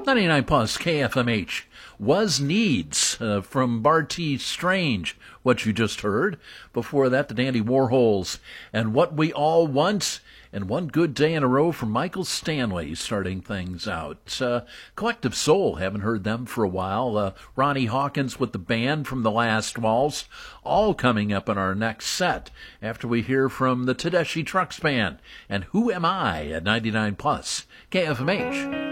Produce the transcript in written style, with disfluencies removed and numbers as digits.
99 plus KFMH was Needs from Barty Strange, what you just heard. Before that, the Dandy Warhols and What We All Want, and One Good Day in a Row from Michael Stanley starting things out. Collective Soul, haven't heard them for a while. Ronnie Hawkins with the band from The Last Waltz, all coming up in our next set after we hear from the Tedeschi Trucks Band and Who Am I at 99 plus KFMH.